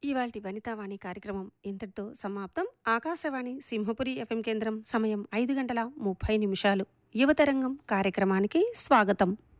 ఇవాల్టి వనితావాణి కార్యక్రమం ఇంతటితో సమాప్తం. ఆకాశవాణి సింహపురి ఎఫ్ఎం కేంద్రం సమయం 5 గంటల 30 నిమిషాలు. యువతరంగం కార్యక్రమానికి స్వాగతం.